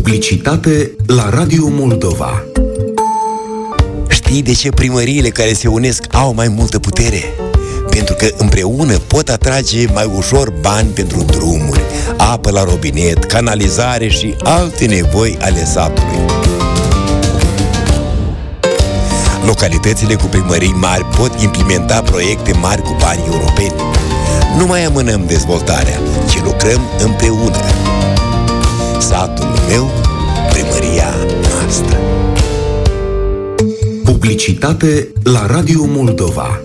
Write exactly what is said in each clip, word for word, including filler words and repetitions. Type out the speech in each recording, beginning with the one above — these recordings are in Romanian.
Publicitate la Radio Moldova. Știi de ce primăriile care se unesc au mai multă putere? Pentru că împreună pot atrage mai ușor bani pentru drumuri, apă la robinet, canalizare și alte nevoi ale satului. Localitățile cu primării mari pot implementa proiecte mari cu bani europeni. Nu mai amânăm dezvoltarea, ci lucrăm împreună. Satul meu, primăria noastră. Publicitate la Radio Moldova.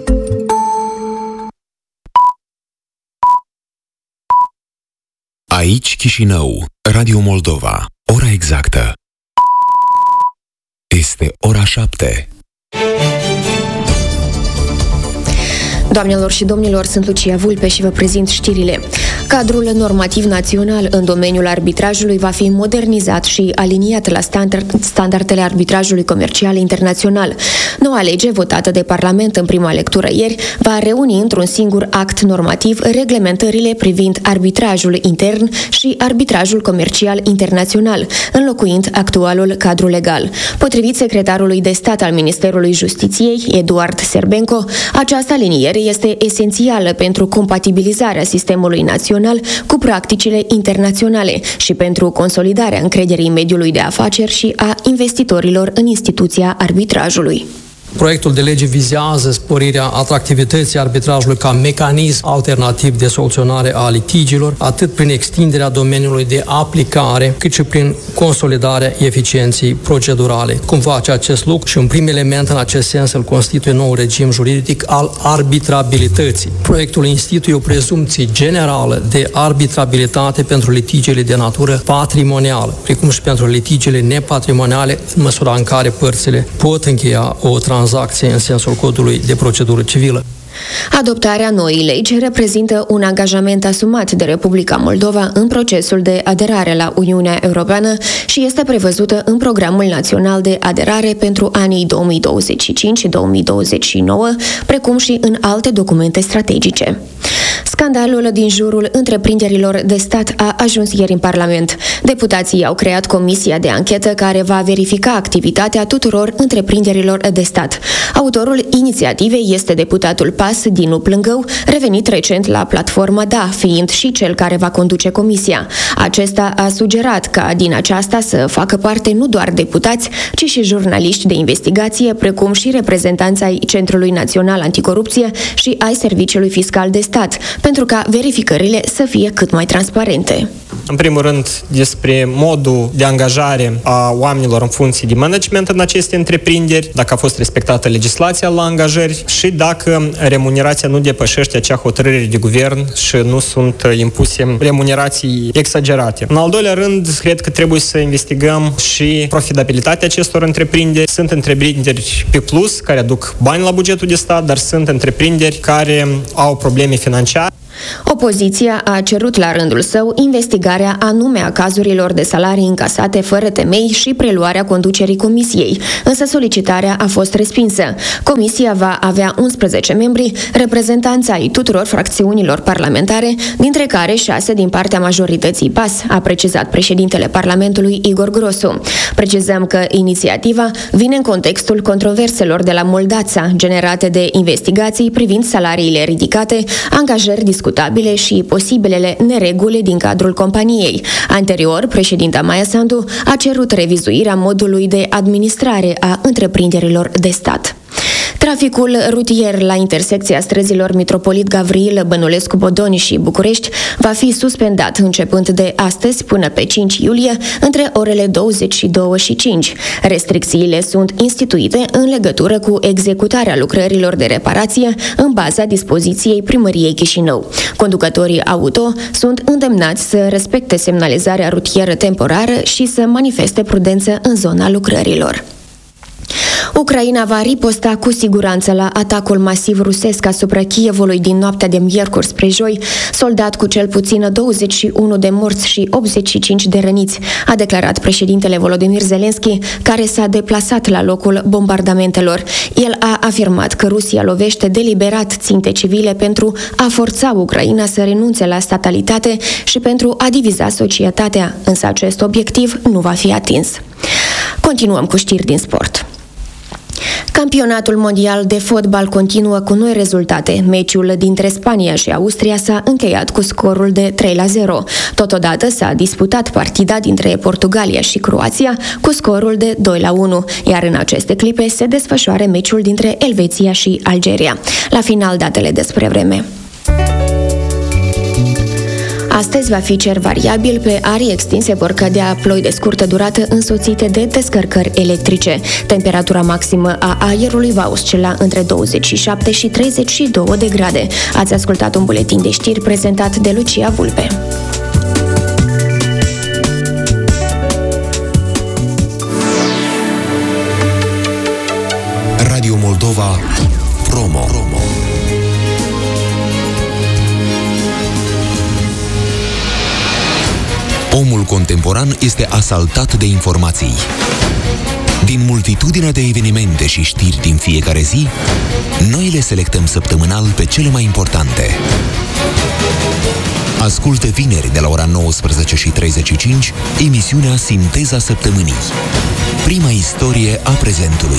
Aici Chișinău, Radio Moldova. Ora exactă este ora șapte. Doamnelor și domnilor, sunt Lucia Vulpe și vă prezint știrile. Cadrul normativ național în domeniul arbitrajului va fi modernizat și aliniat la standard, standardele arbitrajului comercial internațional. Noua lege, votată de Parlament în prima lectură ieri, va reuni într-un singur act normativ reglementările privind arbitrajul intern și arbitrajul comercial internațional, înlocuind actualul cadru legal. Potrivit secretarului de stat al Ministerului Justiției, Eduard Serbenco, această aliniere este esențială pentru compatibilizarea sistemului național cu practicile internaționale și pentru consolidarea încrederii mediului de afaceri și a investitorilor în instituția arbitrajului. Proiectul de lege vizează sporirea atractivității arbitrajului ca mecanism alternativ de soluționare a litigiilor, atât prin extinderea domeniului de aplicare, cât și prin consolidarea eficienței procedurale. Cum face acest lucru? Și un prim element în acest sens îl constituie nou regim juridic al arbitrabilității. Proiectul instituie o prezumție generală de arbitrabilitate pentru litigiile de natură patrimonială, precum și pentru litigiile nepatrimoniale, în măsura în care părțile pot încheia o tranzacție tranzacție în sensul codului de procedură civilă. Adoptarea noii legi reprezintă un angajament asumat de Republica Moldova în procesul de aderare la Uniunea Europeană și este prevăzută în Programul Național de Aderare pentru anii două mii douăzeci și cinci - două mii douăzeci și nouă, precum și în alte documente strategice. Scandalul din jurul întreprinderilor de stat a ajuns ieri în Parlament. Deputații au creat comisia de anchetă care va verifica activitatea tuturor întreprinderilor de stat. Autorul inițiativei este deputatul P A S Dinu Plângău, revenit recent la platforma Da, fiind și cel care va conduce comisia. Acesta a sugerat ca din aceasta să facă parte nu doar deputați, ci și jurnaliști de investigație, precum și reprezentanți ai Centrului Național Anticorupție și ai Serviciului Fiscal de Stat, pentru ca verificările să fie cât mai transparente. În primul rând, despre modul de angajare a oamenilor în funcție de management în aceste întreprinderi, dacă a fost respectată legislația la angajări și dacă remunerația nu depășește acea hotărâre de guvern și nu sunt impuse remunerații exagerate. În al doilea rând, cred că trebuie să investigăm și profitabilitatea acestor întreprinderi. Sunt întreprinderi pe plus, care aduc bani la bugetul de stat, dar sunt întreprinderi care au probleme financiare. Opoziția a cerut la rândul său investigarea anume a cazurilor de salarii încasate fără temei și preluarea conducerii comisiei, însă solicitarea a fost respinsă. Comisia va avea unsprezece membri, reprezentanți ai tuturor fracțiunilor parlamentare, dintre care șase din partea majorității P A S, a precizat președintele Parlamentului Igor Grosu. Precizăm că inițiativa vine în contextul controverselor de la Moldața, generate de investigații privind salariile ridicate, angajări discutate și posibilele nereguli din cadrul companiei. Anterior, președinta Maia Sandu a cerut revizuirea modului de administrare a întreprinderilor de stat. Traficul rutier la intersecția străzilor Mitropolit Gavril, Bănulescu Bodoni și București va fi suspendat începând de astăzi până pe cinci iulie, între orele douăzeci și două și cinci. Restricțiile sunt instituite în legătură cu executarea lucrărilor de reparație în baza dispoziției Primăriei Chișinău. Conducătorii auto sunt îndemnați să respecte semnalizarea rutieră temporară și să manifeste prudență în zona lucrărilor. Ucraina va riposta cu siguranță la atacul masiv rusesc asupra Kievului din noaptea de miercuri spre joi, soldat cu cel puțin douăzeci și unu de morți și optzeci și cinci de răniți, a declarat președintele Volodymyr Zelensky, care s-a deplasat la locul bombardamentelor. El a afirmat că Rusia lovește deliberat ținte civile pentru a forța Ucraina să renunțe la statalitate și pentru a diviza societatea, însă acest obiectiv nu va fi atins. Continuăm cu știri din sport. Campionatul mondial de fotbal continuă cu noi rezultate. Meciul dintre Spania și Austria s-a încheiat cu scorul de trei la zero. Totodată s-a disputat partida dintre Portugalia și Croația cu scorul de doi la unu, iar în aceste clipe se desfășoară meciul dintre Elveția și Algeria. La final, datele despre vreme. Astăzi va fi cer variabil, pe arii extinse vor cădea ploi de scurtă durată însoțite de descărcări electrice. Temperatura maximă a aerului va oscila între douăzeci și șapte și treizeci și două de grade. Ați ascultat un buletin de știri prezentat de Lucia Vulpe. Radio Moldova Promo. Omul contemporan este asaltat de informații. Din multitudinea de evenimente și știri din fiecare zi, noi le selectăm săptămânal pe cele mai importante. Ascultă vineri de la ora nouăsprezece și treizeci și cinci emisiunea Sinteza Săptămânii. Prima istorie a prezentului.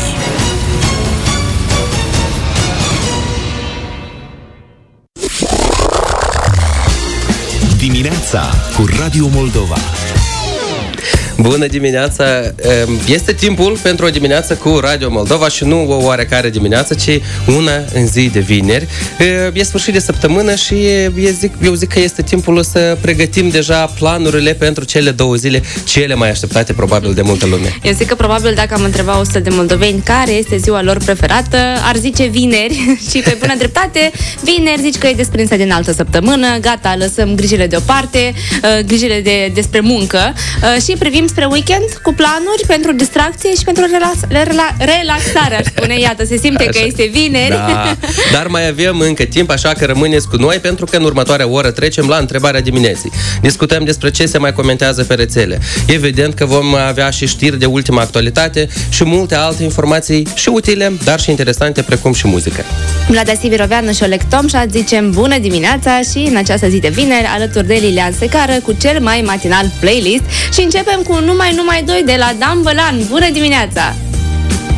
Dimineața cu Radio Moldova. Bună dimineața! Este timpul pentru o dimineață cu Radio Moldova și nu o oarecare dimineață, ci una în zi de vineri. E sfârșit de săptămână și eu zic, eu zic că este timpul să pregătim deja planurile pentru cele două zile cele mai așteptate probabil de multă lume. Eu zic că probabil dacă am întrebat o sută de moldoveni care este ziua lor preferată, ar zice vineri și pe bună dreptate, vineri zici că e desprinsă din altă săptămână, gata, lăsăm grijile deoparte, grijile de, despre muncă și privim spre weekend cu planuri pentru distracție și pentru relax- rela- relaxare, aș spune. Iată, se simte așa, că este vineri. Da, dar mai avem încă timp, așa că rămâneți cu noi, pentru că în următoarea oră trecem la întrebarea dimineții. Discutăm despre ce se mai comentează pe rețele. Evident că vom avea și știri de ultima actualitate și multe alte informații și utile, dar și interesante, precum și muzică. Vlada Siviroveanu și Oleg Tomșa zicem bună dimineața și în această zi de vineri alături de Lilian Secară cu cel mai matinal playlist și începem cu Numai Numai doi de la Dan Bălan. Bună dimineața!